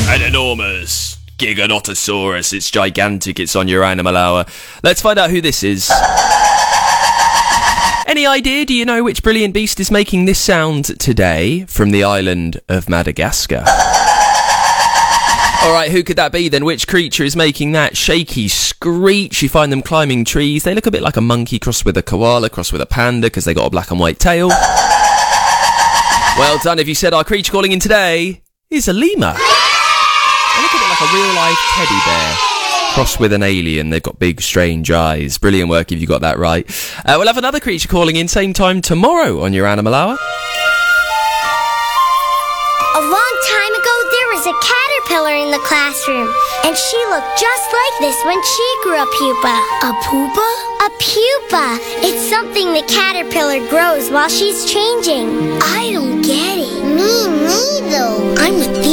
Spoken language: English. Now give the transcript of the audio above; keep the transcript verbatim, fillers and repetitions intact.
An enormous Giganotosaurus. It's gigantic. It's on your Animal Hour. Let's find out who this is. Any idea? Do you know which brilliant beast is making this sound today from the island of Madagascar? Alright, who could that be then? Which creature is making that shaky screech? You find them climbing trees. They look a bit like a monkey crossed with a koala, crossed with a panda, because they got a black and white tail. Well done if you said our creature calling in today is a lemur. They look a bit like a real-life teddy bear crossed with an alien. They've got big, strange eyes. Brilliant work if you got that right. Uh, we'll have another creature calling in same time tomorrow on your Animal Hour. A long time ago, there was a caterpillar in the classroom, and she looked just like this when she grew a pupa. A pupa? A pupa. It's something the caterpillar grows while she's changing. I don't get